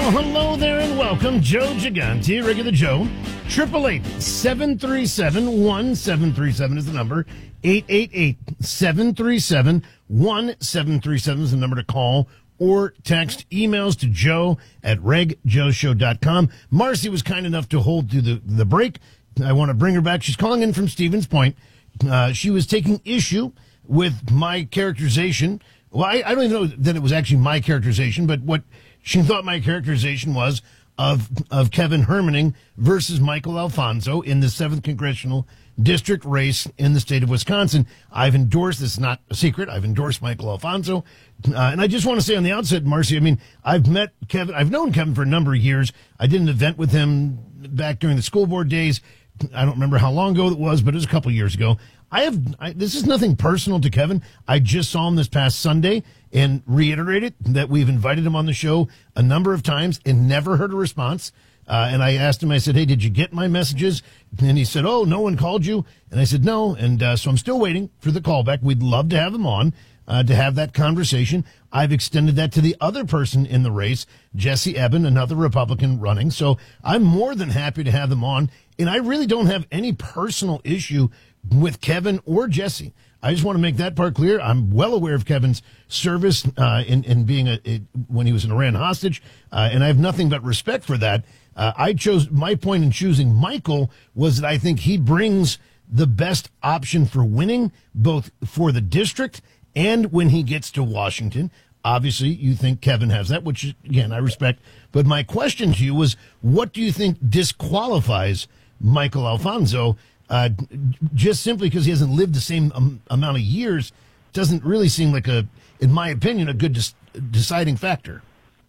Well, hello there and welcome. Joe Gigante, regular Joe. 888-737-1737 is the number. 888-737-1737 is the number to call or text. Emails to joe@regjoeshow.com. Marcy was kind enough to hold through the break. I want to bring her back. She's calling in from Stevens Point. She was taking issue with my characterization. Well, I don't even know that it was actually my characterization, but what she thought my characterization was of Kevin Hermaning versus Michael Alfonso in the 7th Congressional District race in the state of Wisconsin. I've endorsed, this is not a secret, I've endorsed Michael Alfonso. And I just want to say on the outset, Marcy, I mean, I've met Kevin, I've known Kevin for a number of years. I did an event with him back during the school board days. I don't remember how long ago it was, but it was a couple years ago. This is nothing personal to Kevin. I just saw him this past Sunday and reiterated that we've invited him on the show a number of times and never heard a response. And I asked him, I said, hey, did you get my messages? And he said, oh, no one called you. And I said, no. And so I'm still waiting for the callback. We'd love to have him on to have that conversation. I've extended that to the other person in the race, Jesse Eben, another Republican running. So I'm more than happy to have them on. And I really don't have any personal issue with Kevin or Jesse. I just want to make that part clear. I'm well aware of Kevin's service in being when he was an Iran hostage, and I have nothing but respect for that. I chose, my point in choosing Michael was that I think he brings the best option for winning, both for the district and when he gets to Washington. Obviously, you think Kevin has that, which, again, I respect. But my question to you was, what do you think disqualifies Michael Alfonso? Just simply because he hasn't lived the same amount of years doesn't really seem like in my opinion, a good deciding factor.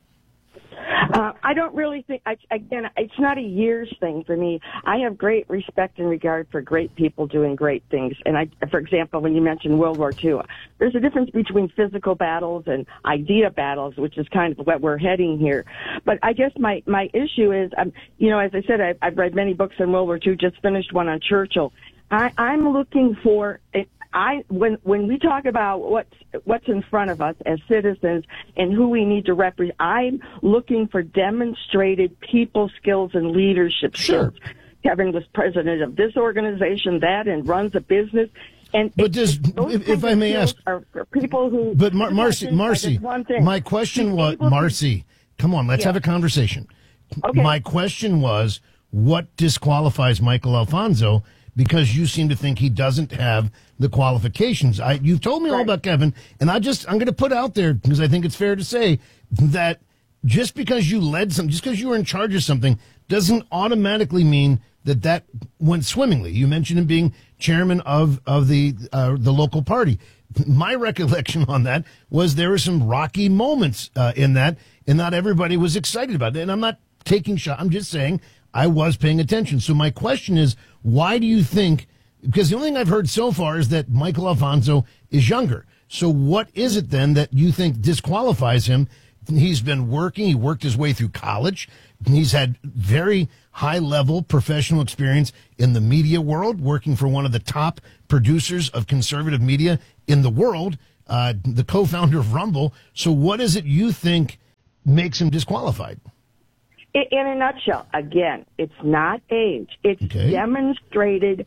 I don't really think, again, it's not a years thing for me. I have great respect and regard for great people doing great things. And for example, when you mentioned World War II, there's a difference between physical battles and idea battles, which is kind of what we're heading here. But I guess my issue is, as I said, I've read many books on World War II, just finished one on Churchill. I'm looking for when we talk about what's in front of us as citizens and who we need to represent, I'm looking for demonstrated people skills and leadership skills. Kevin was president of this organization, that, and runs a business. And but if I may ask, are people who. But Marcy, my question was, Marcy, come on, let's have a conversation. Okay. My question was, what disqualifies Michael Alfonso? Because you seem to think he doesn't have the qualifications. You've told me all about Kevin, and I'm going to put out there, because I think it's fair to say that just because you led something, just because you were in charge of something, doesn't automatically mean that went swimmingly. You mentioned him being chairman of the local party. My recollection on that was there were some rocky moments in that, and not everybody was excited about it. And I'm not taking shots. I'm just saying I was paying attention. So my question is, why do you think, because the only thing I've heard so far is that Michael Alfonso is younger. So what is it then that you think disqualifies him? He's been working. He worked his way through college. He's had very high-level professional experience in the media world, working for one of the top producers of conservative media in the world, the co-founder of Rumble. So what is it you think makes him disqualified? In a nutshell, again, it's not age. It's demonstrated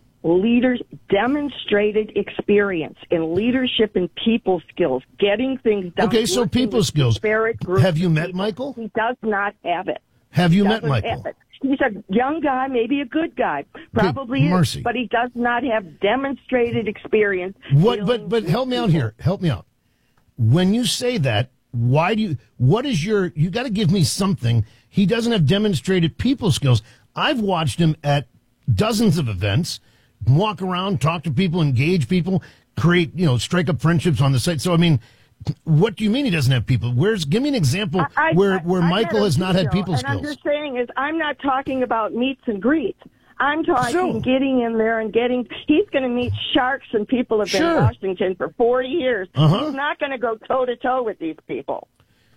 experience in leadership and people skills, getting things done. Okay, so people skills. Have you met Michael? He does not have it. Have you met Michael? He's a young guy, maybe a good guy, probably Marcy. is, but he does not have demonstrated experience. But help me out here. Help me out. When you say that, you got to give me something. He doesn't have demonstrated people skills. I've watched him at dozens of events, walk around, talk to people, engage people, create, strike up friendships on the site. So, I mean, what do you mean he doesn't have people? Give me an example where Michael has not had people skills. And I'm just saying I'm not talking about meets and greets. I'm talking getting in there and he's going to meet sharks and people have been in Washington for 40 years. He's not going to go toe to toe with these people.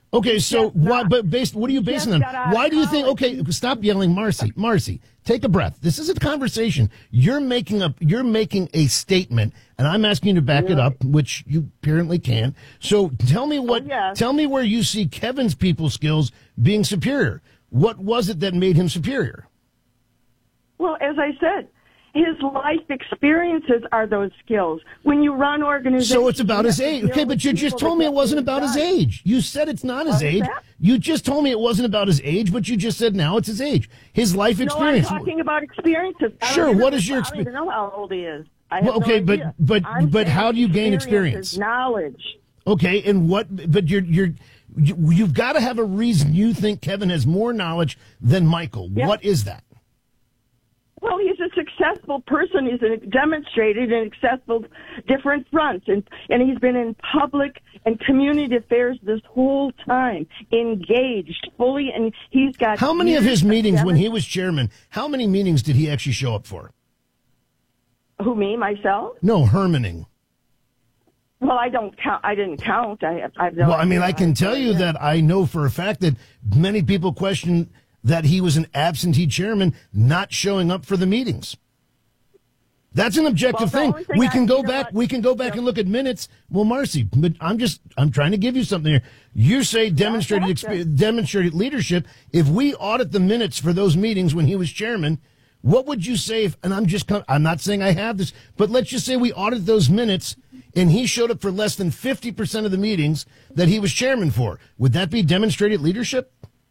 Okay, so Yes, why? not- But what are you basing just on? got out of Why do you think? college. Okay, stop yelling, Marcy. Marcy, take a breath. This is a conversation. You're making a statement, and I'm asking you to back it up, which you apparently can. So tell me what. yes. Tell me where you see Kevin's people skills being superior. What was it that made him superior? Well, as I said, his life experiences are those skills. When you run organizations, So it's about you his have to age. deal Okay, with but you just people told me that it wasn't get about his things done. age. You said it's not his What is age. that? You just told me it wasn't about his age, but you just said now it's his age. His life No, I'm experience. talking about experiences. I don't Sure, even- what is your I don't even know how old he is. I have Well, okay, no but- idea. but- I'm but saying how do you gain experiences, experience? Knowledge. Okay, and what? But you've got to have a reason you think Kevin has more knowledge than Michael. Yeah. What is that? Well, he's a successful person. He's demonstrated in successful different fronts, and he's been in public and community affairs this whole time, engaged fully, and he's got. How many of years his meetings when demon- he was chairman? How many meetings did he actually show up for? Who, me, myself? No, Hermaning. Well, I don't count. I didn't count. I have no. Well, I mean, idea. I can tell you that I know for a fact that many people question that he was an absentee chairman not showing up for the meetings. That's an objective Well, the thing. only thing We I- can go you know back. what? We can go back and look at minutes. Well, Marcy, but I'm trying to give you something here. You say demonstrated gotcha. demonstrated leadership. If we audit the minutes for those meetings when he was chairman, what would you say if? And I'm not saying I have this, but let's just say we audit those minutes and he showed up for less than 50% of the meetings that he was chairman for. Would that be demonstrated leadership?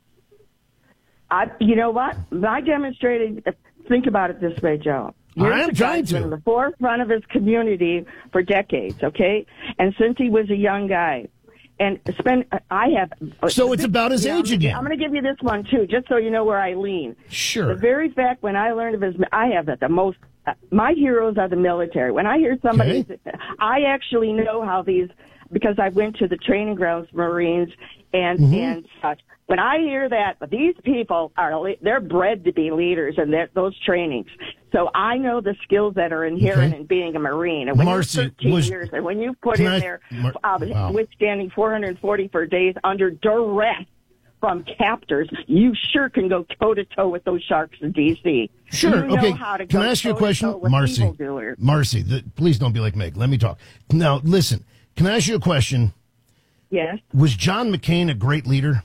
You know what? I demonstrated. Think about it this way, Joe. I am Here's a trying guy who's to. been in the forefront of his community for decades. Okay, and since he was a young guy, and I have. So it's about his age again. I'm going to give you this one too, just so you know where I lean. Sure. The very fact when I learned of his, I have the most. My heroes are the military. When I hear somebody, Okay. I actually know how these, because I went to the training grounds, Marines, and Mm-hmm. and such. When I hear that, these people they're bred to be leaders in those trainings. So I know the skills that are inherent Okay. in being a Marine. And when Marcy, you're 13 years, and when you put Can in I- there wow. withstanding 444 days under duress from captors, you sure can go toe-to-toe with those sharks in D.C. Sure. You know Okay. how to Can go I ask you a toe-to-toe question, with Marcy? evildoers. Marcy, please don't be like Meg. Let me talk. Now, listen. Can I ask you a question? Yes. Was John McCain a great leader?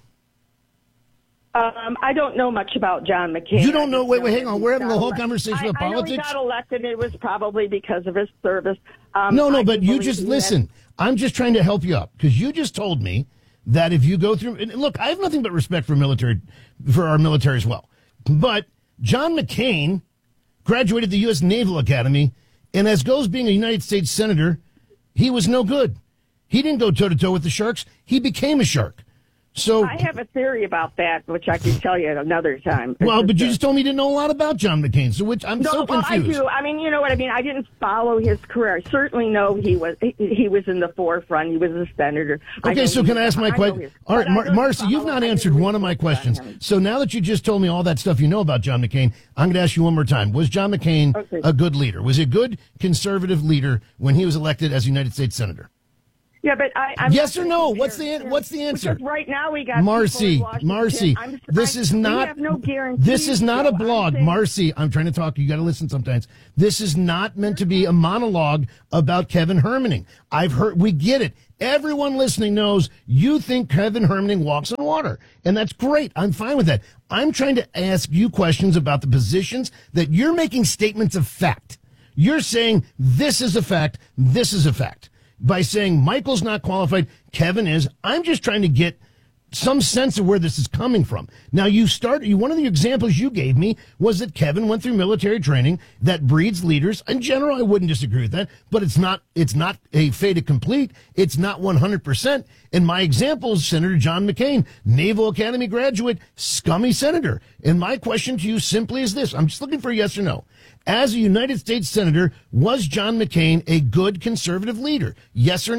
I don't know much about John McCain. You don't know? I just Wait, that hang on. he We're having got a whole elect- conversation about I know he politics. got elected. It was probably because of his service. No, I but do you believe just he had- listen. I'm just trying to help you out because you just told me that if you go through and look, I have nothing but respect for our military as well. But John McCain graduated the U.S. Naval Academy, and as goes being a United States senator, he was no good. He didn't go toe to toe with the sharks. He became a shark. So, I have a theory about that, which I can tell you at another time. well, but you a- just told me you didn't know a lot about John McCain, so which I'm No, so well, I confused. do. I mean, you know what I mean. I didn't follow his career. I certainly know he was in the forefront. He was a senator. Okay, so can I ask my question? All right, Marcy, you've not answered one of my questions. him. So now that you just told me all that stuff you know about John McCain, I'm going to ask you one more time. Was John McCain Okay. a good leader? Was he a good conservative leader when he was elected as a United States senator? Yeah, but I'm Yes not or gonna no? compare What's the answer? Because right now we got Marcy, people in Washington. Marcy, this is we not. have no guarantees, This is not a Joe. I'm blog, saying- Marcy. I'm trying to talk. You got to listen sometimes. This is not meant to be a monologue about Kevin Hermaning. I've heard. We get it. Everyone listening knows you think Kevin Hermaning walks on water, and that's great. I'm fine with that. I'm trying to ask you questions about the positions that you're making statements of fact. You're saying this is a fact. This is a fact. By saying Michael's not qualified, Kevin is. I'm just trying to get some sense of where this is coming from. Now, one of the examples you gave me was that Kevin went through military training that breeds leaders. In general, I wouldn't disagree with that, but it's not a fait accompli. It's not 100%. And my example is Senator John McCain, Naval Academy graduate, scummy senator. And my question to you simply is this. I'm just looking for a yes or no. As a United States Senator, was John McCain a good conservative leader? Yes or no?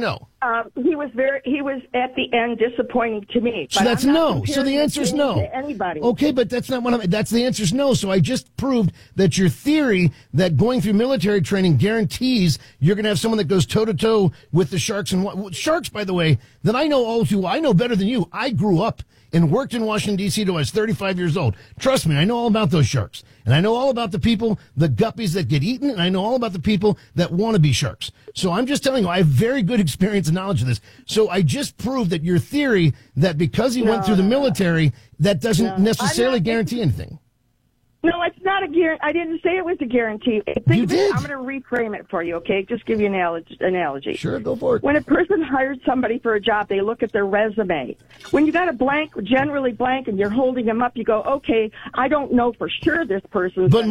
He was at the end disappointing to me. So that's no. So the answer is no. To anybody. Okay, but that's not what I'm, that's the answer is no. So I just proved that your theory that going through military training guarantees you're going to have someone that goes toe to toe with the Sharks. And Sharks, by the way, that I know all too well. I know better than you. I grew up and worked in Washington, D.C. till I was 35 years old. Trust me, I know all about those Sharks. And I know all about the people, the guppies that get eaten, and I know all about the people that want to be Sharks. So I'm just telling you, I have very good experience and knowledge of this. So I just proved that your theory that because he went through the military, that doesn't necessarily guarantee anything. No, it's not a guarantee. I didn't say it was a guarantee. You did. I'm going to reframe it for you, okay? Just give you an analogy. Sure, go for it. When a person hires somebody for a job, they look at their resume. When you got a blank, generally blank, and you're holding them up, you go, okay, I don't know for sure this person. But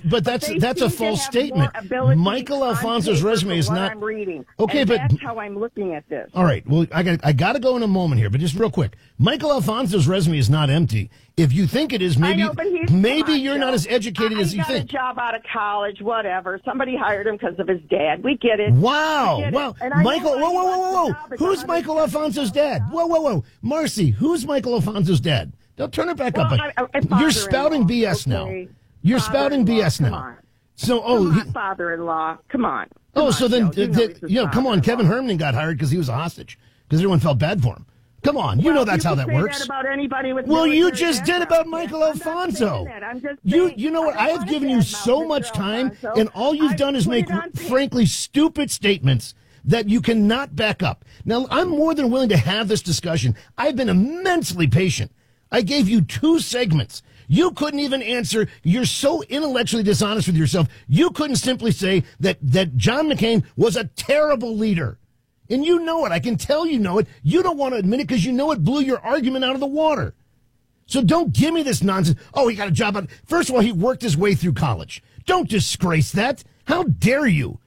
that's a false statement. Michael Alfonso's resume is not. I'm reading. Okay, and but that's how I'm looking at this. All right. Well, I got to go in a moment here, but just real quick, Michael Alfonso's resume is not empty. If you think it is, maybe you're not as educated as you think. He got a job out of college, whatever. Somebody hired him because of his dad. We get it. Wow. Michael, whoa. Who's Michael Alfonso's dad? Whoa. Marcy, who's Michael Alfonso's dad? Don't turn it back up. You're spouting BS now. You're spouting BS now. So, father-in-law. Come on. So then, come on. Kevin Herman got hired because he was a hostage because everyone felt bad for him. Come on, you know that's how that works. That about anybody with you just did about Michael Alfonso. You know what? I have given you so much time, and all you've done is make, frankly, stupid statements that you cannot back up. Now, I'm more than willing to have this discussion. I've been immensely patient. I gave you 2 segments. You couldn't even answer. You're so intellectually dishonest with yourself. You couldn't simply say that John McCain was a terrible leader. And you know it. I can tell you know it. You don't want to admit it because you know it blew your argument out of the water. So don't give me this nonsense. Oh, he got a job. First of all, he worked his way through college. Don't disgrace that. How dare you?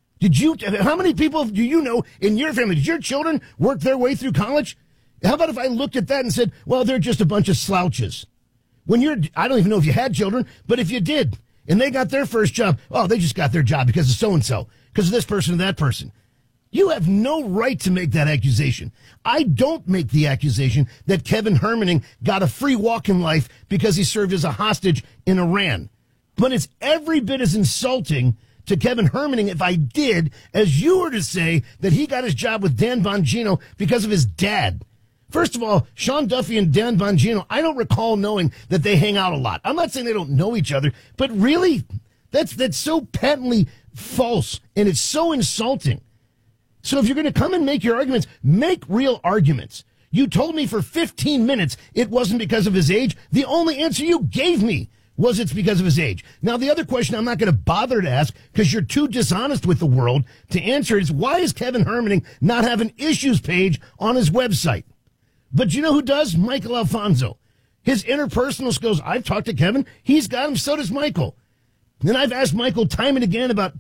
How many people do you know in your family? Did your children work their way through college? How about if I looked at that and said, well, they're just a bunch of slouches? I don't even know if you had children, but if you did, and they got their first job, oh, they just got their job because of so-and-so, because of this person or that person. You have no right to make that accusation. I don't make the accusation that Kevin Hermaning got a free walk in life because he served as a hostage in Iran. But it's every bit as insulting to Kevin Hermaning if I did as you were to say that he got his job with Dan Bongino because of his dad. First of all, Sean Duffy and Dan Bongino, I don't recall knowing that they hang out a lot. I'm not saying they don't know each other, but really, that's so patently false, and it's so insulting. So if you're going to come and make your arguments, make real arguments. You told me for 15 minutes it wasn't because of his age. The only answer you gave me was it's because of his age. Now, the other question I'm not going to bother to ask because you're too dishonest with the world to answer is why is Kevin Hermaning not have an issues page on his website? But you know who does? Michael Alfonso. His interpersonal skills, I've talked to Kevin. He's got them. So does Michael. And I've asked Michael time and again about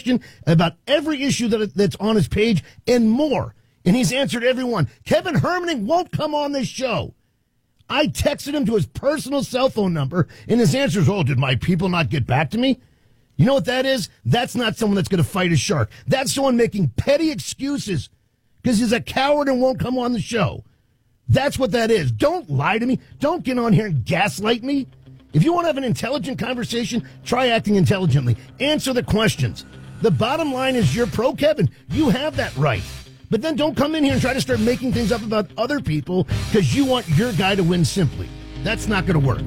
every issue that's on his page and more. And he's answered every one. Kevin Hermaning won't come on this show. I texted him to his personal cell phone number, and his answer is, oh, did my people not get back to me? You know what that is? That's not someone that's going to fight a shark. That's someone making petty excuses because he's a coward and won't come on the show. That's what that is. Don't lie to me. Don't get on here and gaslight me. If you want to have an intelligent conversation, try acting intelligently. Answer the questions. The bottom line is you're pro-Kevin. You have that right. But then don't come in here and try to start making things up about other people because you want your guy to win simply. That's not going to work.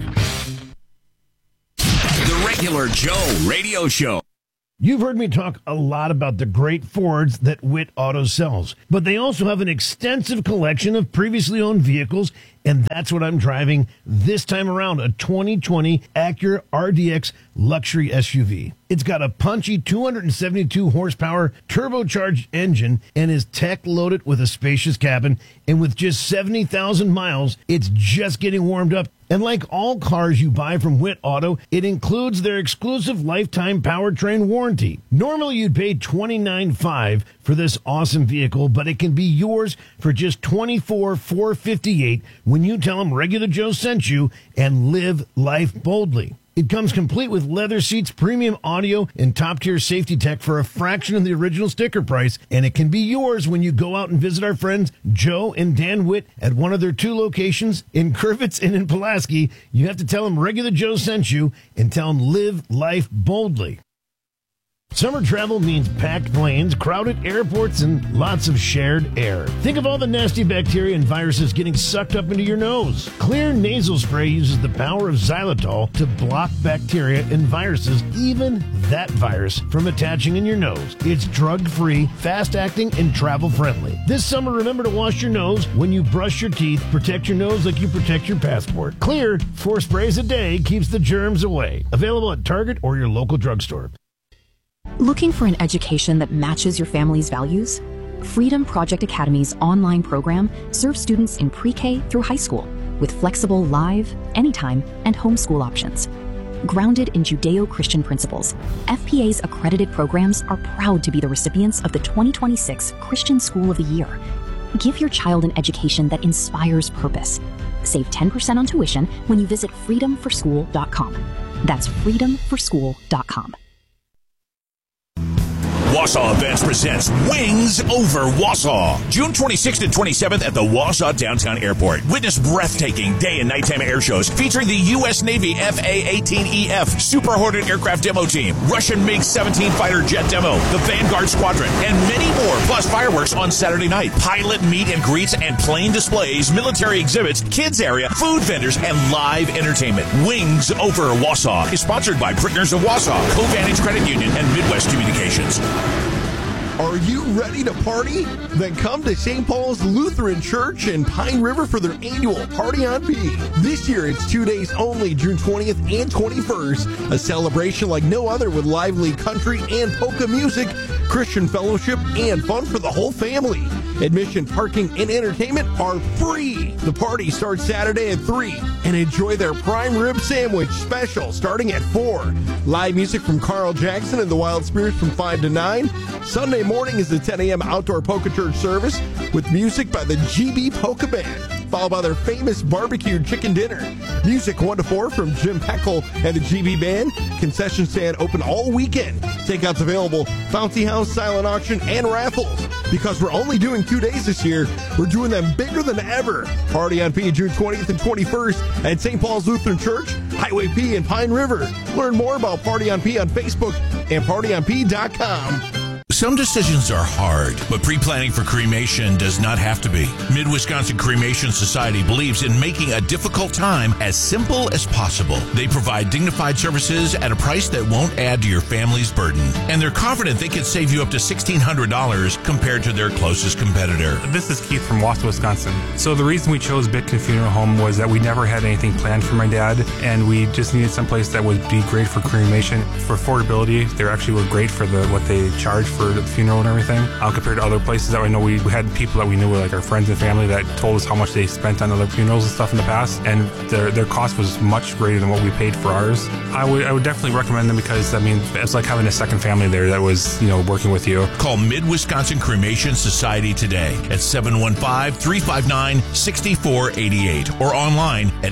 The Regular Joe Radio Show. You've heard me talk a lot about the great Fords that Witt Auto sells, but they also have an extensive collection of previously owned vehicles, and that's what I'm driving this time around, a 2020 Acura RDX luxury SUV. It's got a punchy 272 horsepower turbocharged engine and is tech loaded with a spacious cabin, and with just 70,000 miles, it's just getting warmed up. And like all cars you buy from Witt Auto, it includes their exclusive lifetime powertrain warranty. Normally you'd pay $29,500 for this awesome vehicle, but it can be yours for just $24,458 when you tell them Regular Joe sent you and live life boldly. It comes complete with leather seats, premium audio, and top-tier safety tech for a fraction of the original sticker price, and it can be yours when you go out and visit our friends Joe and Dan Witt at one of their 2 locations in Curvitz and in Pulaski. You have to tell them Regular Joe sent you and tell them live life boldly. Summer travel means packed planes, crowded airports, and lots of shared air. Think of all the nasty bacteria and viruses getting sucked up into your nose. Clear nasal spray uses the power of xylitol to block bacteria and viruses, even that virus, from attaching in your nose. It's drug-free, fast-acting, and travel-friendly. This summer, remember to wash your nose when you brush your teeth. Protect your nose like you protect your passport. Clear, 4 sprays a day keeps the germs away. Available at Target or your local drugstore. Looking for an education that matches your family's values? Freedom Project Academy's online program serves students in pre-K through high school with flexible live, anytime, and homeschool options. Grounded in Judeo-Christian principles, FPA's accredited programs are proud to be the recipients of the 2026 Christian School of the Year. Give your child an education that inspires purpose. Save 10% on tuition when you visit freedomforschool.com. That's freedomforschool.com. Wausau Events presents Wings Over Wausau. June 26th and 27th at the Wausau Downtown Airport. Witness breathtaking day and nighttime air shows featuring the U.S. Navy FA-18EF Super Hornet aircraft demo team, Russian MiG-17 fighter jet demo, the Vanguard Squadron, and many more, plus fireworks on Saturday night, pilot meet and greets and plane displays, military exhibits, kids area, food vendors, and live entertainment. Wings Over Wausau is sponsored by Brickners of Wausau, Covantage Credit Union, and Midwest Communications. Are you ready to party? Then come to St. Paul's Lutheran Church in Pine River for their annual Party on P. This year it's 2 days only, June 20th and 21st. A celebration like no other with lively country and polka music, Christian fellowship, and fun for the whole family. Admission, parking, and entertainment are free. The party starts Saturday at 3, and enjoy their prime rib sandwich special starting at 4. Live music from Carl Jackson and the Wild Spirits from 5 to 9. Sunday morning is the 10 a.m. outdoor polka church service with music by the GB Polka Band, followed by their famous barbecued chicken dinner. Music 1 to 4 from Jim Peckel and the GB Band. Concession stand open all weekend. Takeouts available, bouncy house, silent auction, and raffles. Because we're only doing 2 days this year, we're doing them bigger than ever. Party on P, June 20th and 21st at St. Paul's Lutheran Church, Highway P in Pine River. Learn more about Party on P on Facebook and partyonp.com. Some decisions are hard, but pre-planning for cremation does not have to be. Mid-Wisconsin Cremation Society believes in making a difficult time as simple as possible. They provide dignified services at a price that won't add to your family's burden. And they're confident they can save you up to $1,600 compared to their closest competitor. This is Keith from Wausau, Wisconsin. So the reason we chose Bitkin Funeral Home was that we never had anything planned for my dad, and we just needed someplace that would be great for cremation. For affordability, they actually were great for what they charge for the funeral and everything, compared to other places that we know. We had people that we knew were like our friends and family that told us how much they spent on other funerals and stuff in the past, and their cost was much greater than what we paid for ours. I would definitely recommend them because, I mean, it's like having a second family there that was, working with you. Call Mid-Wisconsin Cremation Society today at 715-359-6488 or online at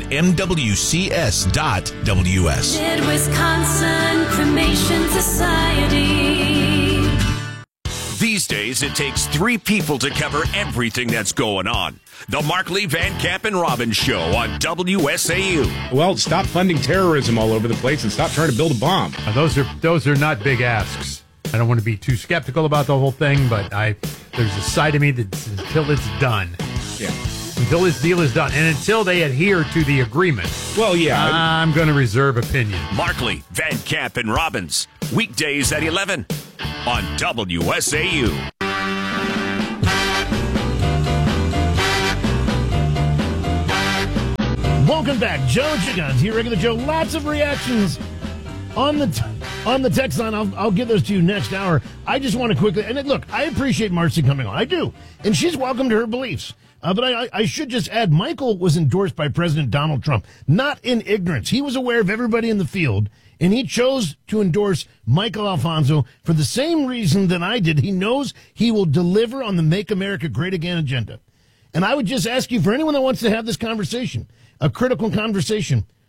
mwcs.ws. Mid-Wisconsin Cremation Society. These days, it takes 3 people to cover everything that's going on. The Markley, Van Camp, and Robbins Show on WSAU. Well, stop funding terrorism all over the place and stop trying to build a bomb. Those are not big asks. I don't want to be too skeptical about the whole thing, but there's a side of me that until it's done. Yeah. Until this deal is done, and until they adhere to the agreement. Well, yeah. I'm going to reserve opinion. Markley, Van Camp, and Robbins. Weekdays at 11 on WSAU. Welcome back. Joe Chickens here, Regular Joe. Lots of reactions on the text line. I'll give those to you next hour. I just want to quickly, and look, I appreciate Marcy coming on. I do. And she's welcome to her beliefs. But I should just add, Michael was endorsed by President Donald Trump, not in ignorance. He was aware of everybody in the field, and he chose to endorse Michael Alfonso for the same reason that I did. He knows he will deliver on the Make America Great Again agenda. And I would just ask you, for anyone that wants to have this conversation, a critical conversation,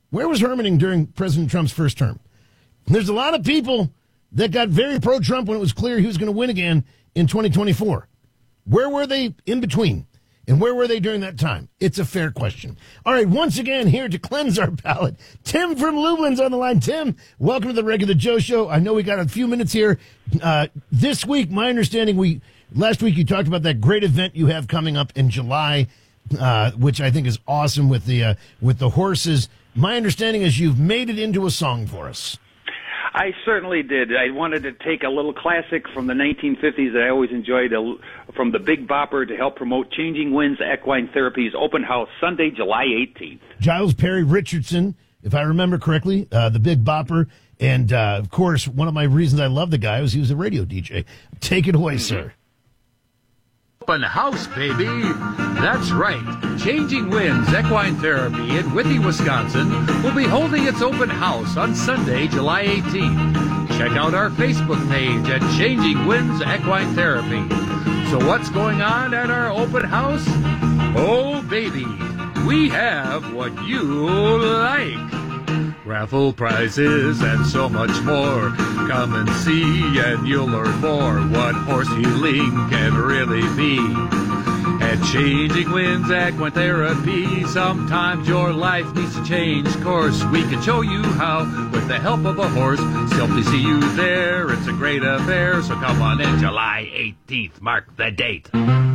Where was Hermaning during President Trump's first term? There's a lot of people that got very pro-Trump when it was clear he was going to win again in 2024. Where were they in between? And where were they during that time? It's a fair question. All right, once again, here to cleanse our palate, Tim from Lublin's on the line. Tim, welcome to the Regular Joe Show. I know we got a few minutes here. This week, my understanding, last week you talked about that great event you have coming up in July, which I think is awesome with the horses. My understanding is you've made it into a song for us. I certainly did. I wanted to take a little classic from the 1950s that I always enjoyed, from the Big Bopper, to help promote Changing Winds Equine Therapy's open house Sunday, July 18th. Giles Perry Richardson, if I remember correctly, the Big Bopper. And, of course, one of my reasons I love the guy was he was a radio DJ. Take it away, sir. Open house, baby. That's right. Changing Winds Equine Therapy in Withee, Wisconsin will be holding its open house on Sunday, July 18th. Check out our Facebook page at Changing Winds Equine Therapy. So what's going on at our open house? Oh, baby, we have what you like. Raffle prizes and so much more. Come and see and you'll learn more what horse healing can really be. At Changing Winds Equine Therapy, sometimes your life needs to change course. We can show you how with the help of a horse. Simply see you there. It's a great affair. So come on in July 18th. Mark the date.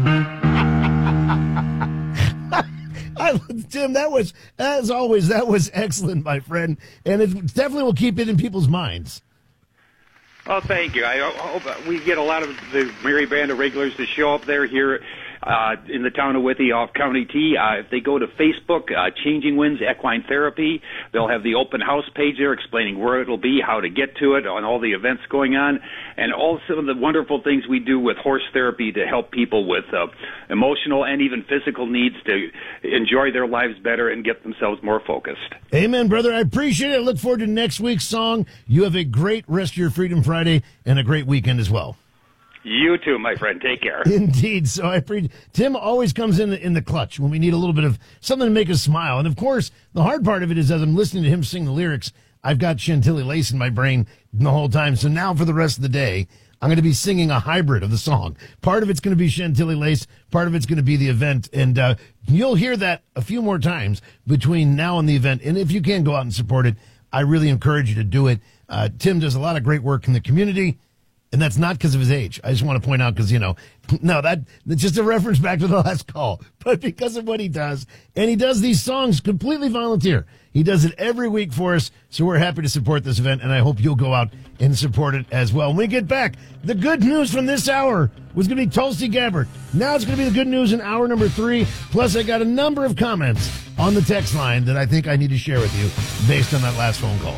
Tim, that was, as always, that was excellent, my friend. And it definitely will keep it in people's minds. Oh, thank you. I hope we get a lot of the Merry Band of regulars to show up there here in the town of Withee off County T. If they go to Facebook, Changing Winds Equine Therapy, they'll have the open house page there explaining where it'll be, how to get to it, on all the events going on, and all some of the wonderful things we do with horse therapy to help people with emotional and even physical needs to enjoy their lives better and get themselves more focused. Amen, brother. I appreciate it. I look forward to next week's song. You have a great rest of your Freedom Friday and a great weekend as well. You too, my friend. Take care. Indeed. So I appreciate. Tim always comes in the clutch when we need a little bit of something to make us smile. And of course, the hard part of it is as I'm listening to him sing the lyrics, I've got Chantilly Lace in my brain the whole time. So now for the rest of the day, I'm going to be singing a hybrid of the song. Part of it's going to be Chantilly Lace. Part of it's going to be the event. And you'll hear that a few more times between now and the event. And if you can go out and support it, I really encourage you to do it. Tim does a lot of great work in the community. And that's not because of his age. I just want to point out because, that's just a reference back to the last call. But because of what he does. And he does these songs completely volunteer. He does it every week for us. So we're happy to support this event. And I hope you'll go out and support it as well. When we get back, the good news from this hour was going to be Tulsi Gabbard. Now it's going to be the good news in hour number 3. Plus, I got a number of comments on the text line that I think I need to share with you based on that last phone call.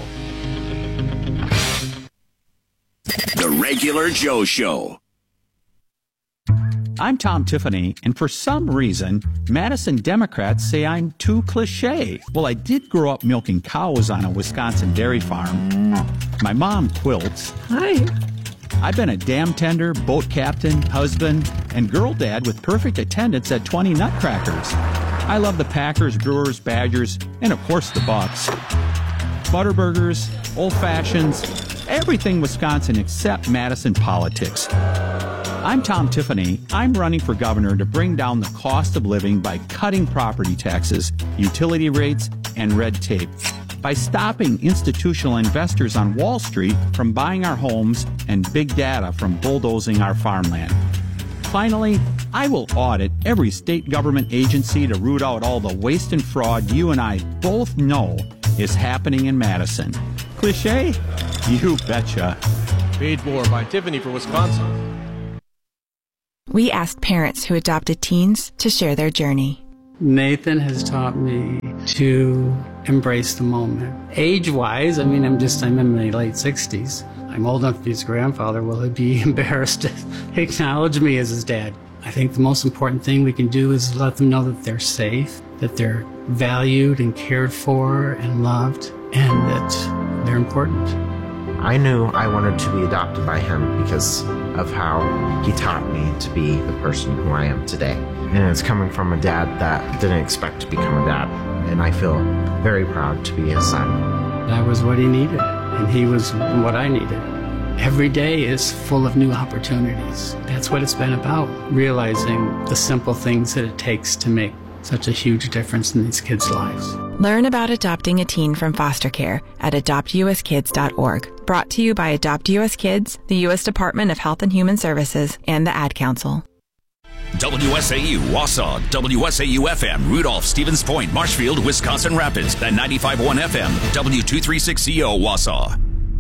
The Regular Joe Show. I'm Tom Tiffany, and for some reason, Madison Democrats say I'm too cliche. Well, I did grow up milking cows on a Wisconsin dairy farm. My mom quilts. Hi. I've been a dam tender, boat captain, husband, and girl dad with perfect attendance at 20 Nutcrackers. I love the Packers, Brewers, Badgers, and of course the Bucks. Butterburgers, old fashions, everything Wisconsin except Madison politics. I'm Tom Tiffany. I'm running for governor to bring down the cost of living by cutting property taxes, utility rates, and red tape. By stopping institutional investors on Wall Street from buying our homes and big data from bulldozing our farmland. Finally, I will audit every state government agency to root out all the waste and fraud you and I both know is happening in Madison. Cliche? You betcha. Paid for by Tiffany for Wisconsin. We asked parents who adopted teens to share their journey. Nathan has taught me to embrace the moment. Age-wise, I'm in my late 60s. I'm old enough to be his grandfather. Will he be embarrassed to acknowledge me as his dad? I think the most important thing we can do is let them know that they're safe, that they're valued and cared for and loved, and that they're important. I knew I wanted to be adopted by him because of how he taught me to be the person who I am today. And it's coming from a dad that didn't expect to become a dad. and I feel very proud to be his son. That was what he needed, and he was what I needed. Every day is full of new opportunities. That's what it's been about, realizing the simple things that it takes to make such a huge difference in these kids' lives. Learn about adopting a teen from foster care at adoptuskids.org. Brought to you by Adopt US Kids, the U.S. Department of Health and Human Services, and the Ad Council. WSAU, Wausau, WSAU-FM, Rudolph, Stevens Point, Marshfield, Wisconsin Rapids, and 95.1 FM, W236CO, Wausau.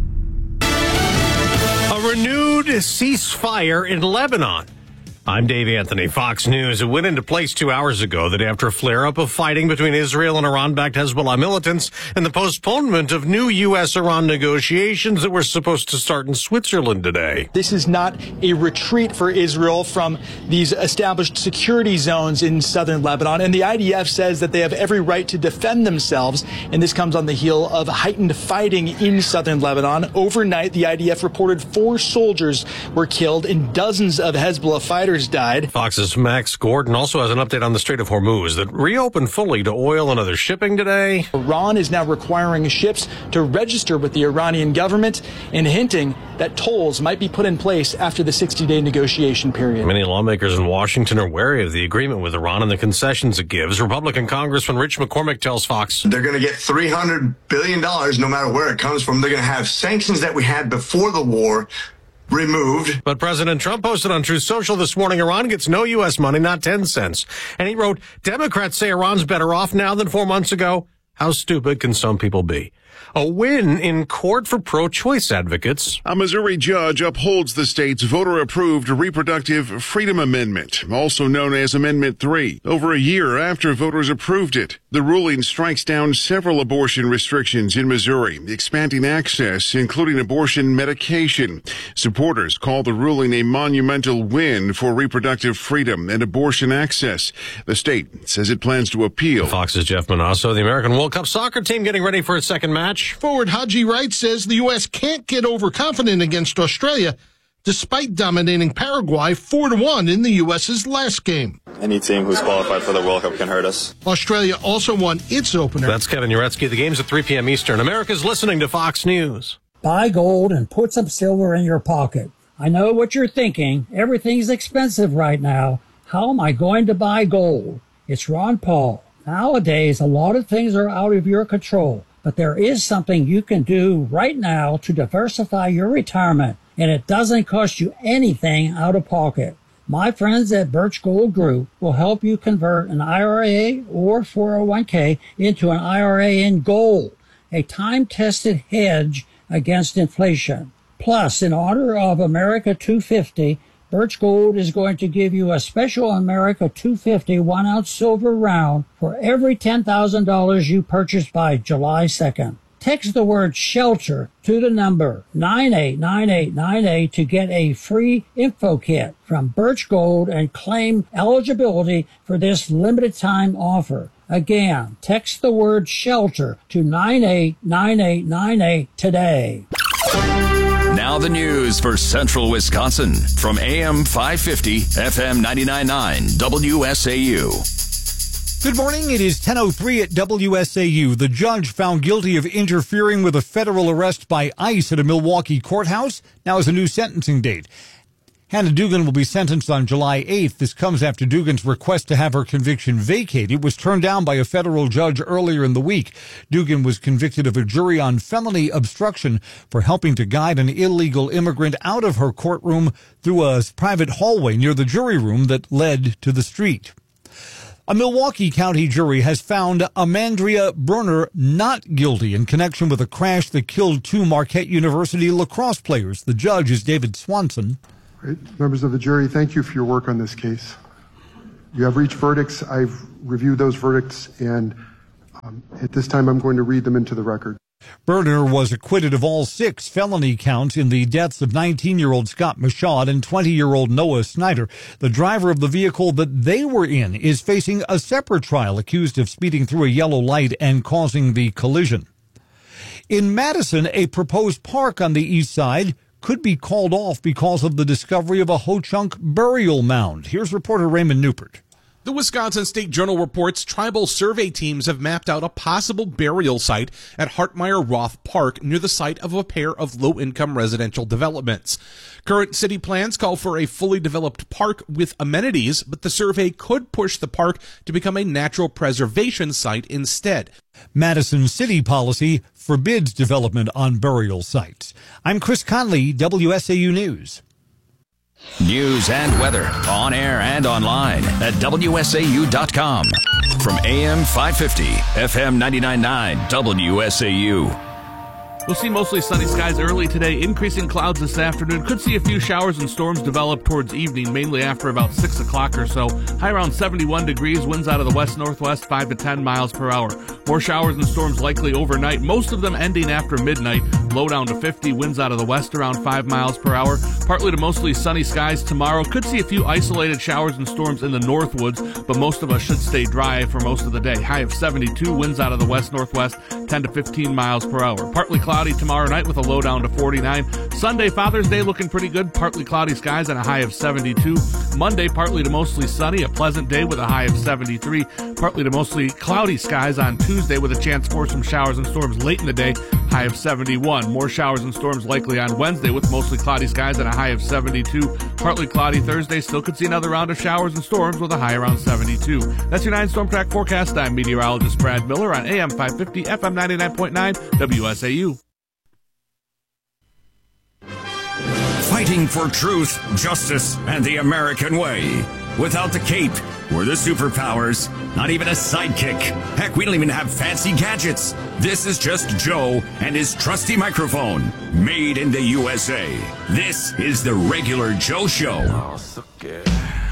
A renewed ceasefire in Lebanon. I'm Dave Anthony, Fox News. It went into place 2 hours ago that after a flare-up of fighting between Israel and Iran-backed Hezbollah militants and the postponement of new U.S.-Iran negotiations that were supposed to start in Switzerland today. This is not a retreat for Israel from these established security zones in southern Lebanon, and the IDF says that they have every right to defend themselves, and this comes on the heel of heightened fighting in southern Lebanon. Overnight, the IDF reported 4 soldiers were killed and dozens of Hezbollah fighters died. Fox's Max Gordon also has an update on the Strait of Hormuz that reopened fully to oil and other shipping today. Iran is now requiring ships to register with the Iranian government and hinting that tolls might be put in place after the 60-day negotiation period. Many lawmakers in Washington are wary of the agreement with Iran and the concessions it gives. Republican Congressman Rich McCormick tells Fox they're going to get $300 billion no matter where it comes from. They're going to have sanctions that we had before the war removed. But President Trump posted on Truth Social this morning, Iran gets no U.S. money, not 10 cents. And he wrote, Democrats say Iran's better off now than 4 months ago. How stupid can some people be? A win in court for pro-choice advocates. A Missouri judge upholds the state's voter-approved Reproductive Freedom Amendment, also known as Amendment 3, over a year after voters approved it. The ruling strikes down several abortion restrictions in Missouri, expanding access, including abortion medication. Supporters call the ruling a monumental win for reproductive freedom and abortion access. The state says it plans to appeal. Fox's Jeff Manasso, the American World Cup soccer team getting ready for its second match. Forward Haji Wright says the U.S. can't get overconfident against Australia, despite dominating Paraguay 4-1 in the U.S.'s last game. Any team who's qualified for the World Cup can hurt us. Australia also won its opener. That's Kevin Uretsky. The game's at 3 p.m. Eastern. America's listening to Fox News. Buy gold and put some silver in your pocket. I know what you're thinking. Everything's expensive right now. How am I going to buy gold? It's Ron Paul. Nowadays, a lot of things are out of your control. But there is something you can do right now to diversify your retirement, and it doesn't cost you anything out of pocket. My friends at Birch Gold Group will help you convert an IRA or 401k into an IRA in gold, a time-tested hedge against inflation. Plus, in honor of America 250, Birch Gold is going to give you a special America 250 1-ounce silver round for every $10,000 you purchase by July 2nd. Text the word SHELTER to the number 989898 to get a free info kit from Birch Gold and claim eligibility for this limited time offer. Again, text the word SHELTER to 989898 today. Now the news for Central Wisconsin from AM 550, FM 99.9, WSAU. Good morning. It is 10:03 at WSAU. The judge found guilty of interfering with a federal arrest by ICE at a Milwaukee courthouse. Now is a new sentencing date. Hannah Dugan will be sentenced on July 8th. This comes after Dugan's request to have her conviction vacated was turned down by a federal judge earlier in the week. Dugan was convicted of a jury on felony obstruction for helping to guide an illegal immigrant out of her courtroom through a private hallway near the jury room that led to the street. A Milwaukee County jury has found Amandria Brunner not guilty in connection with a crash that killed 2 Marquette University lacrosse players. The judge is David Swanson. Great. Members of the jury, thank you for your work on this case. You have reached verdicts. I've reviewed those verdicts, and at this time I'm going to read them into the record. Berner was acquitted of all 6 felony counts in the deaths of 19-year-old Scott Michaud and 20-year-old Noah Snyder. The driver of the vehicle that they were in is facing a separate trial, accused of speeding through a yellow light and causing the collision. In Madison, a proposed park on the east side could be called off because of the discovery of a Ho-Chunk burial mound. Here's reporter Raymond Newport. The Wisconsin State Journal reports tribal survey teams have mapped out a possible burial site at Hartmeyer Roth Park near the site of a pair of low-income residential developments. Current city plans call for a fully developed park with amenities, but the survey could push the park to become a natural preservation site instead. Madison city policy forbids development on burial sites. I'm Chris Conley, WSAU News. News and weather on air and online at WSAU.com. From AM 550, FM 99.9, WSAU. We'll see mostly sunny skies early today, increasing clouds this afternoon. Could see a few showers and storms develop towards evening, mainly after about 6 o'clock or so. High around 71 degrees, winds out of the west-northwest, 5 to 10 miles per hour. More showers and storms likely overnight, most of them ending after midnight. Low down to 50, winds out of the west around 5 miles per hour. Partly to mostly sunny skies tomorrow. Could see a few isolated showers and storms in the northwoods, but most of us should stay dry for most of the day. High of 72, winds out of the west-northwest, 10 to 15 miles per hour. Partly cloudy tomorrow night with a low down to 49. Sunday, Father's Day, looking pretty good. Partly cloudy skies and a high of 72. Monday, partly to mostly sunny, a pleasant day with a high of 73. Partly to mostly cloudy skies on Tuesday with a chance for some showers and storms late in the day, high of 71. More showers and storms likely on Wednesday with mostly cloudy skies and a high of 72. Partly cloudy Thursday, still could see another round of showers and storms with a high around 72. That's your 9 Storm Track forecast. I'm meteorologist Brad Miller on AM 550, FM 99.9, WSAU. Fighting for truth, justice, and the American way. Without the cape or the superpowers, not even a sidekick. Heck, we don't even have fancy gadgets. This is just Joe and his trusty microphone, made in the USA. This is the Regular Joe Show. Oh, so good.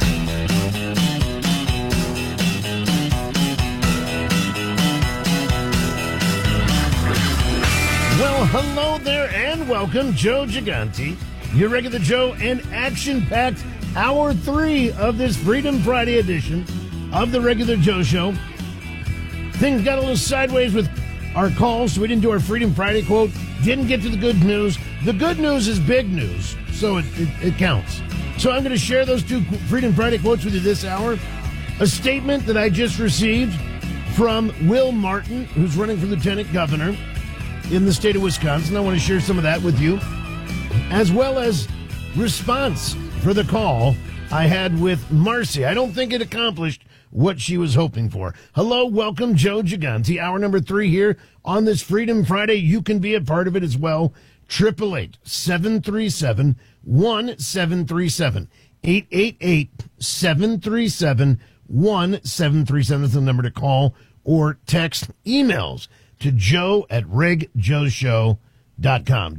Well, hello there and welcome, Joe Gigante, your Regular Joe, and action-packed Hour 3 of this Freedom Friday edition of the Regular Joe Show. Things got a little sideways with our calls, so we didn't do our Freedom Friday quote. Didn't get to the good news. The good news is big news, so it counts. So I'm going to share those 2 Freedom Friday quotes with you this hour. A statement that I just received from Will Martin, who's running for lieutenant governor in the state of Wisconsin. I want to share some of that with you, as well as response for the call I had with Marcy. I don't think it accomplished what she was hoping for. Hello, welcome, Joe Gigante. Hour number 3 here on this Freedom Friday. You can be a part of it as well. 888-737-1737. 888-737-1737. That's the number to call or text. Emails to joe@regjoeshow.com.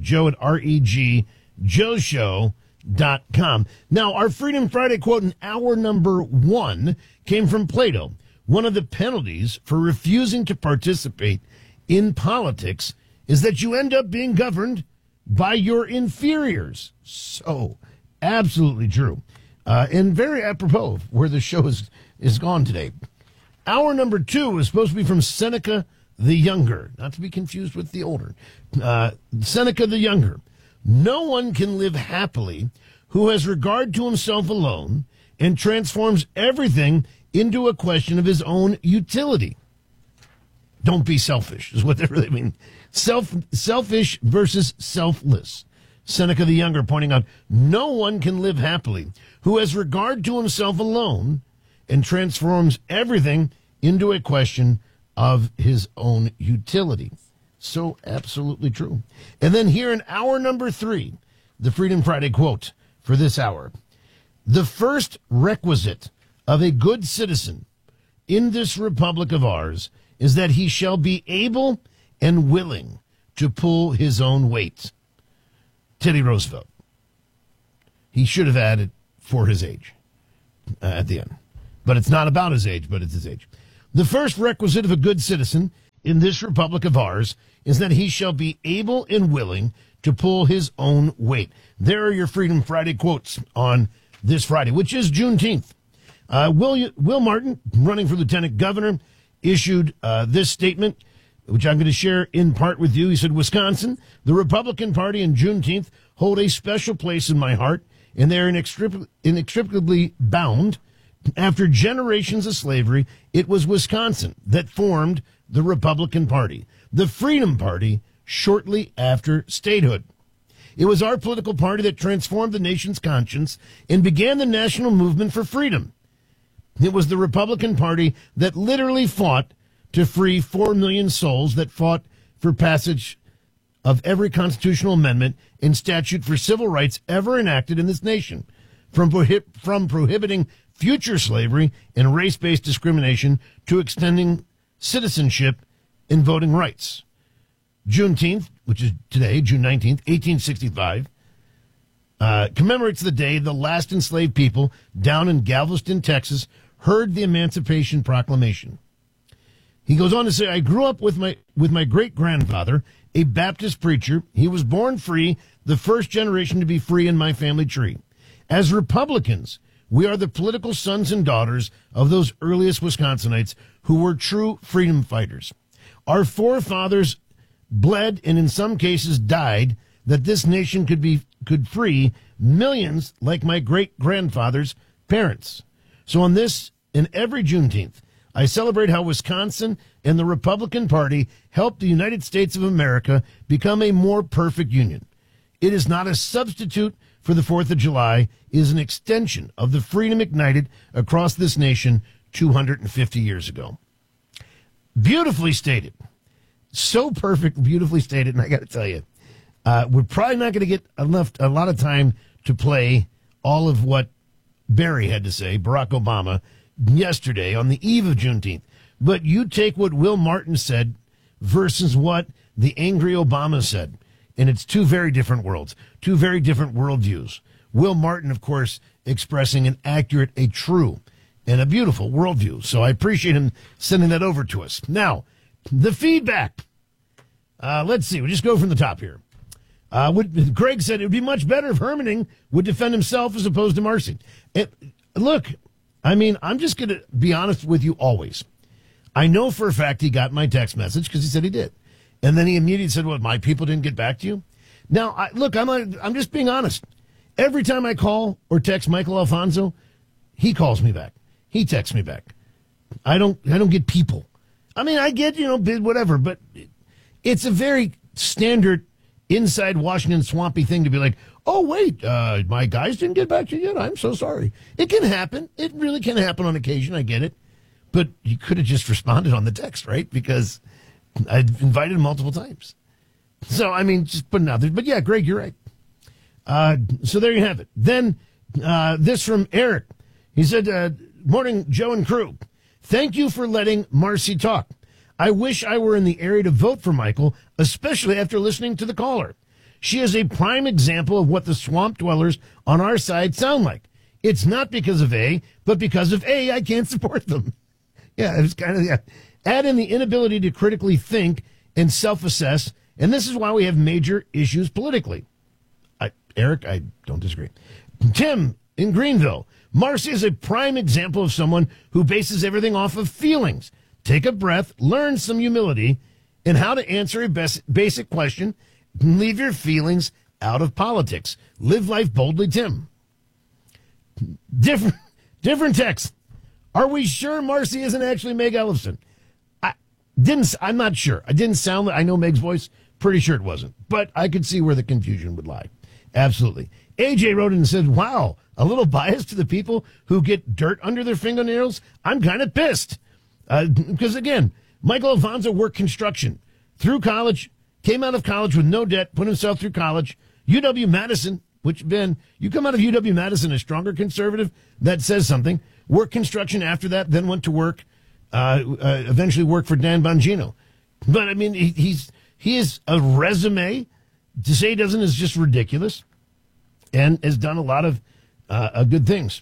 joe@regjoeshow.com. Now, our Freedom Friday quote in hour number 1 came from Plato. One of the penalties for refusing to participate in politics is that you end up being governed by your inferiors. So, absolutely true. And very apropos of where the show is gone today. Hour number 2 is supposed to be from Seneca the Younger, not to be confused with the older. Seneca the Younger. No one can live happily who has regard to himself alone and transforms everything into a question of his own utility. Don't be selfish, is what they really mean. Selfish versus selfless. Seneca the Younger pointing out, no one can live happily who has regard to himself alone and transforms everything into a question of his own utility. So absolutely true. And then here in hour number 3, the Freedom Friday quote for this hour. The first requisite of a good citizen in this republic of ours is that he shall be able and willing to pull his own weight. Teddy Roosevelt. He should have added for his age at the end. But it's not about his age, but it's his age. The first requisite of a good citizen in this republic of ours is that he shall be able and willing to pull his own weight. There are your Freedom Friday quotes on this Friday, which is Juneteenth. Will Martin, running for lieutenant governor, issued this statement, which I'm going to share in part with you. He said, Wisconsin, the Republican Party and Juneteenth hold a special place in my heart, and they are inextricably bound After generations of slavery, it was Wisconsin that formed the Republican Party, the Freedom Party, shortly after statehood. It was our political party that transformed the nation's conscience and began the national movement for freedom. It was the Republican Party that literally fought to free 4 million souls, that fought for passage of every constitutional amendment and statute for civil rights ever enacted in this nation, from prohibiting future slavery and race-based discrimination to extending citizenship and voting rights. Juneteenth, which is today, June 19th, 1865, commemorates the day the last enslaved people down in Galveston, Texas, heard the Emancipation Proclamation. He goes on to say, I grew up with my great-grandfather, a Baptist preacher. He was born free, the first generation to be free in my family tree. As Republicans, we are the political sons and daughters of those earliest Wisconsinites who were true freedom fighters. Our forefathers bled and in some cases died that this nation could free millions like my great-grandfather's parents. So on this and every Juneteenth, I celebrate how Wisconsin and the Republican Party helped the United States of America become a more perfect union. It is not a substitute for the 4th of July. It is an extension of the freedom ignited across this nation 250 years ago. Beautifully stated. So perfect, beautifully stated. And I got to tell you, we're probably not going to get a lot of time to play all of what Barry had to say, Barack Obama, yesterday on the eve of Juneteenth. But you take what Will Martin said versus what the angry Obama said, and it's two very different worlds, two very different worldviews. Will Martin, of course, expressing an accurate, a true, and a beautiful worldview. So I appreciate him sending that over to us. Now, the feedback. Let's see. We'll just go from the top here. Greg said it would be much better if Hermaning would defend himself as opposed to Marcy. Look, I mean, I'm just going to be honest with you always. I know for a fact he got my text message because he said he did. And then he immediately said, what, my people didn't get back to you? Now, I'm just being honest. Every time I call or text Michael Alfonso, he calls me back. He texts me back. I don't get people. I mean, I get, whatever, but it's a very standard inside Washington swampy thing to be like, oh, wait, my guys didn't get back to you yet. I'm so sorry. It can happen. It really can happen on occasion. I get it. But you could have just responded on the text, right? Because I've invited him multiple times. So, I mean, just putting it out there. But yeah, Greg, you're right. So there you have it. Then this from Eric. He said, morning, Joe and crew. Thank you for letting Marcy talk. I wish I were in the area to vote for Michael, especially after listening to the caller. She is a prime example of what the swamp dwellers on our side sound like. It's not because of A, but because of A, I can't support them. Yeah, it was kind of, yeah. Add in the inability to critically think and self-assess, and this is why we have major issues politically. Eric, I don't disagree. Tim in Greenville. Marcy is a prime example of someone who bases everything off of feelings. Take a breath, learn some humility, and how to answer a basic question. Leave your feelings out of politics. Live life boldly, Tim. Different text. Are we sure Marcy isn't actually Meg Ellefson? I'm not sure. I didn't sound like I know Meg's voice. Pretty sure it wasn't. But I could see where the confusion would lie. Absolutely. AJ wrote in and said, wow, a little biased to the people who get dirt under their fingernails? I'm kind of pissed. Because, again, Michael Alfonso worked construction through college, came out of college with no debt, put himself through college. UW-Madison, which, Ben, you come out of UW-Madison a stronger conservative, that says something. Worked construction after that, then went to work, eventually worked for Dan Bongino. But, I mean, he is a resume. To say he doesn't is just ridiculous, and has done a lot of good things.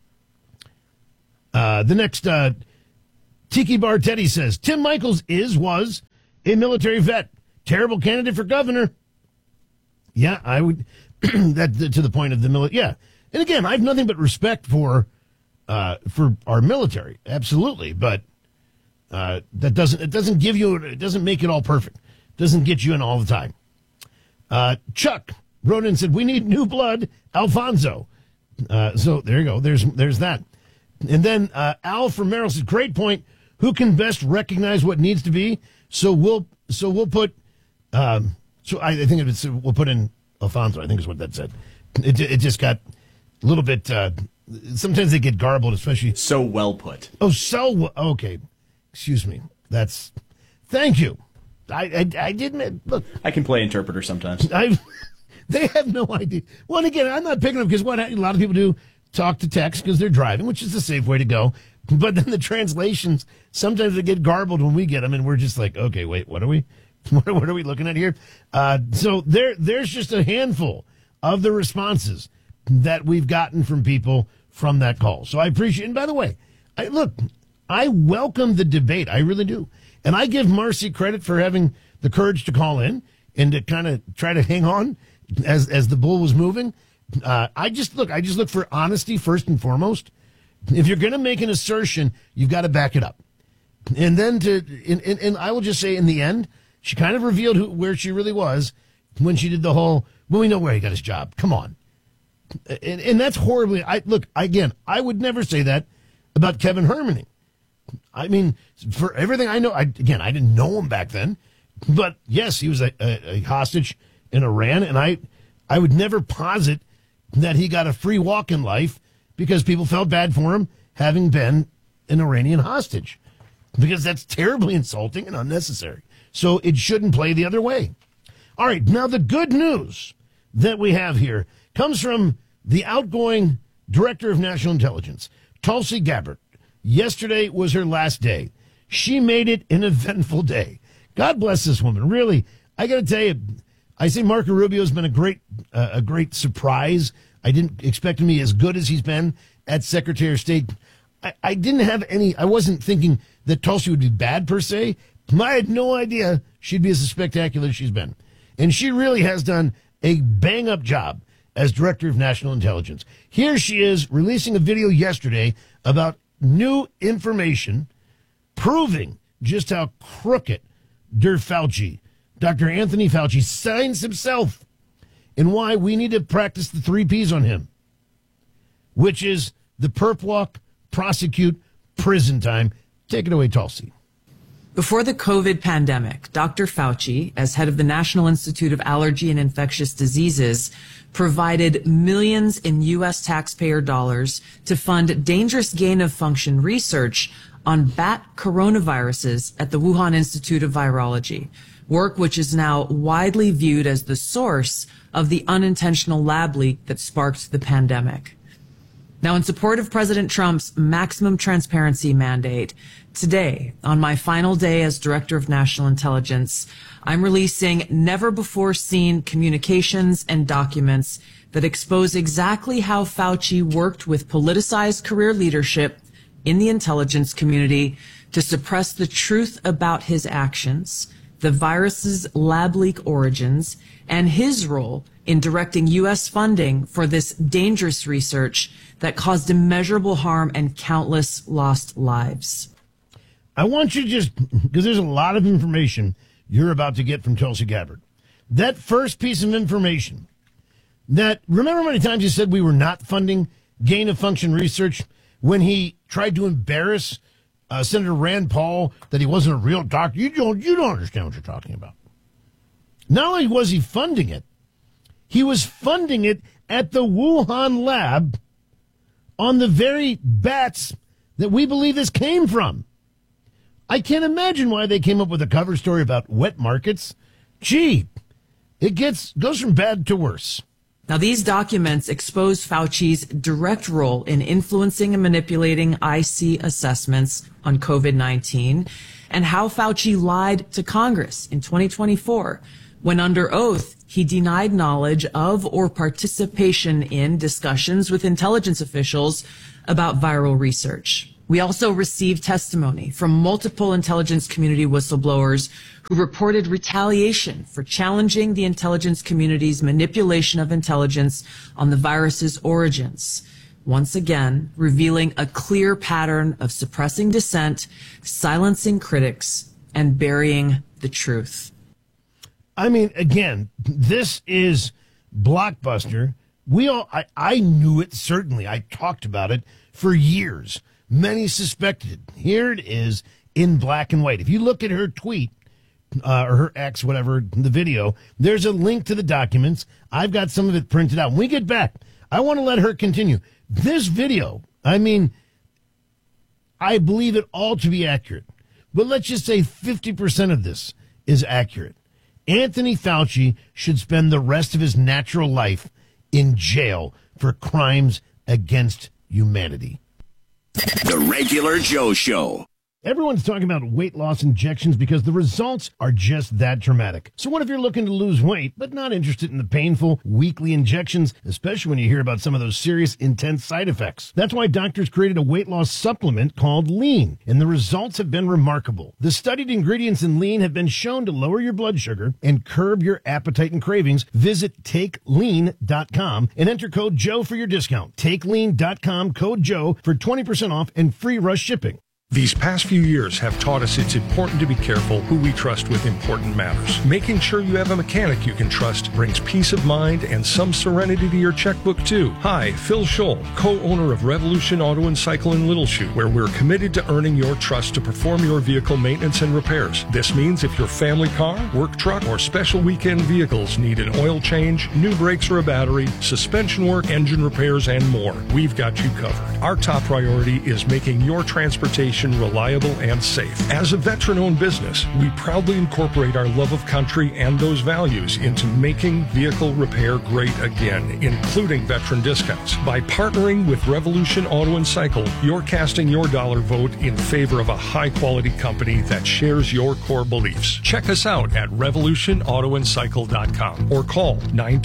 The next, Tiki Bar Teddy says, Tim Michaels was a military vet. Terrible candidate for governor. Yeah, I would, that to the point of the military. Yeah. And again, I have nothing but respect for our military. Absolutely. But, it doesn't make it all perfect. It doesn't get you in all the time. Chuck wrote in and said, we need new blood, Alfonso. So there you go. There's that. And then Al from Merrill says, great point. Who can best recognize what needs to be? So we'll put, I think we'll put in Alfonso, I think is what that said. It just got a little bit, sometimes they get garbled, especially. So well put. Oh, okay. Excuse me. Thank you. I didn't, look. I can play interpreter sometimes. They have no idea. Well, and again, I'm not picking up because what a lot of people do, talk to text because they're driving, which is the safe way to go. But then the translations, sometimes they get garbled when we get them, and we're just like, okay, wait, what are we looking at here? So there's just a handful of the responses that we've gotten from people from that call. So I appreciate, and by the way, I welcome the debate. I really do. And I give Marcy credit for having the courage to call in and to kind of try to hang on as the bull was moving. I just look for honesty first and foremost. If you're going to make an assertion, you've got to back it up. And then and I will just say in the end, she kind of revealed where she really was when she did the whole, well, we know where he got his job. Come on. And that's horribly, I would never say that about Kevin Hermaning. I mean, for everything I know, I didn't know him back then, but yes, he was a hostage in Iran. And I would never posit that he got a free walk in life because people felt bad for him having been an Iranian hostage, because that's terribly insulting and unnecessary. So it shouldn't play the other way. All right. Now, the good news that we have here comes from the outgoing Director of National Intelligence, Tulsi Gabbard. Yesterday was her last day. She made it an eventful day. God bless this woman. Really, I got to tell you, I say Marco Rubio has been a great surprise. I didn't expect him to be as good as he's been at Secretary of State. I didn't have I wasn't thinking that Tulsi would be bad per se. I had no idea she'd be as spectacular as she's been. And she really has done a bang-up job as Director of National Intelligence. Here she is releasing a video yesterday about new information proving just how crooked Dr. Anthony Fauci signs himself, and why we need to practice the 3 Ps on him, which is the perp walk, prosecute, prison time. Take it away, Tulsi. Before the COVID pandemic, Dr. Fauci, as head of the National Institute of Allergy and Infectious Diseases, provided millions in U.S. taxpayer dollars to fund dangerous gain-of-function research on bat coronaviruses at the Wuhan Institute of Virology, work which is now widely viewed as the source of the unintentional lab leak that sparked the pandemic. Now, in support of President Trump's maximum transparency mandate, today, on my final day as Director of National Intelligence, I'm releasing never-before-seen communications and documents that expose exactly how Fauci worked with politicized career leadership in the intelligence community to suppress the truth about his actions, the virus's lab leak origins, and his role in directing U.S. funding for this dangerous research that caused immeasurable harm and countless lost lives. I want you to just, because there's a lot of information you're about to get from Tulsi Gabbard. That first piece of information, remember how many times he said we were not funding gain-of-function research when he tried to embarrass Senator Rand Paul that he wasn't a real doctor? You don't understand what you're talking about. Not only was he funding it, he was funding it at the Wuhan lab on the very bats that we believe this came from. I can't imagine why they came up with a cover story about wet markets. Gee, it goes from bad to worse. Now, these documents expose Fauci's direct role in influencing and manipulating IC assessments on COVID-19 and how Fauci lied to Congress in 2024 when, under oath, he denied knowledge of or participation in discussions with intelligence officials about viral research. We also received testimony from multiple intelligence community whistleblowers who reported retaliation for challenging the intelligence community's manipulation of intelligence on the virus's origins, once again revealing a clear pattern of suppressing dissent, silencing critics, and burying the truth. I mean, again, this is blockbuster. I knew it, certainly. I talked about it for years. many suspected. Here it is in black and white. If you look at her tweet, or her ex, whatever, the video, there's a link to the documents. I've got some of it printed out. When we get back, I want to let her continue. This video, I mean, I believe it all to be accurate. But let's just say 50% of this is accurate. Anthony Fauci should spend the rest of his natural life in jail for crimes against humanity. The Regular Joe Show. Everyone's talking about weight loss injections because the results are just that dramatic. So what if you're looking to lose weight, but not interested in the painful weekly injections, especially when you hear about some of those serious, intense side effects? That's why doctors created a weight loss supplement called Lean, and the results have been remarkable. The studied ingredients in Lean have been shown to lower your blood sugar and curb your appetite and cravings. Visit TakeLean.com and enter code Joe for your discount. TakeLean.com, code Joe for 20% off and free rush shipping. These past few years have taught us it's important to be careful who we trust with important matters. Making sure you have a mechanic you can trust brings peace of mind and some serenity to your checkbook, too. Hi, Phil Scholl, co-owner of Revolution Auto and Cycle in Little Chute, where we're committed to earning your trust to perform your vehicle maintenance and repairs. This means if your family car, work truck, or special weekend vehicles need an oil change, new brakes or a battery, suspension work, engine repairs, and more, we've got you covered. Our top priority is making your transportation reliable and safe. As a veteran-owned business, we proudly incorporate our love of country and those values into making vehicle repair great again, including veteran discounts. By partnering with Revolution Auto and Cycle, you're casting your dollar vote in favor of a high-quality company that shares your core beliefs. Check us out at revolutionautoandcycle.com or call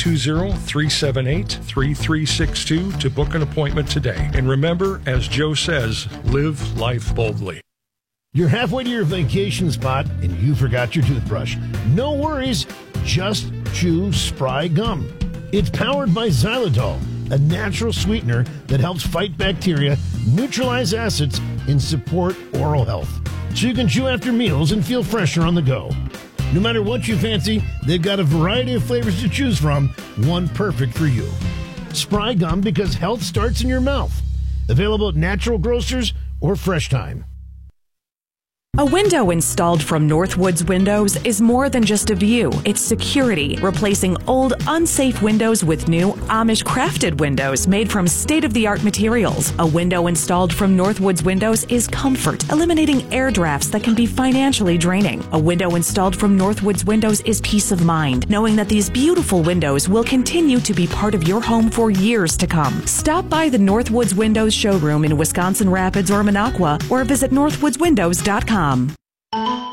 920-378-3362 to book an appointment today. And remember, as Joe says, live life boldly. You're halfway to your vacation spot and you forgot your toothbrush. No worries, just chew Spry Gum. It's powered by xylitol, a natural sweetener that helps fight bacteria, neutralize acids, and support oral health. So you can chew after meals and feel fresher on the go. No matter what you fancy, they've got a variety of flavors to choose from, one perfect for you. Spry Gum, because health starts in your mouth. Available at natural grocers or Fresh Time. A window installed from Northwoods Windows is more than just a view. It's security, replacing old, unsafe windows with new Amish-crafted windows made from state-of-the-art materials. A window installed from Northwoods Windows is comfort, eliminating air drafts that can be financially draining. A window installed from Northwoods Windows is peace of mind, knowing that these beautiful windows will continue to be part of your home for years to come. Stop by the Northwoods Windows showroom in Wisconsin Rapids or Minocqua, or visit northwoodswindows.com.